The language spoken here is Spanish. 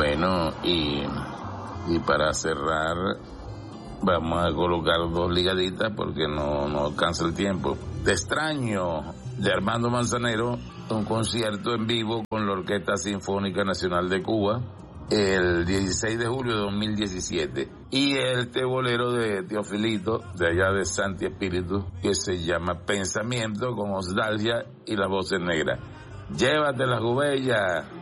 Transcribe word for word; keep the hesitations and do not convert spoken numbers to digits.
Bueno, y, y para cerrar, vamos a colocar dos ligaditas porque no, no alcanza el tiempo. Te extraño, de Armando Manzanero, un concierto en vivo con la Orquesta Sinfónica Nacional de Cuba, el dieciséis de julio de dos mil diecisiete. Y el tebolero de Teofilito, de allá de Santi Espíritu, que se llama Pensamiento, con Osdalgia y las voces negras. Llévate la Gubella.